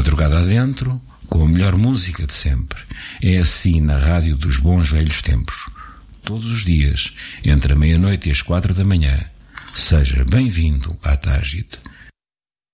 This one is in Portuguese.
madrugada adentro, com a melhor música de sempre. É assim na rádio dos bons velhos tempos. Todos os dias, entre a meia-noite e as 4 da manhã. Seja bem-vindo à Tágite.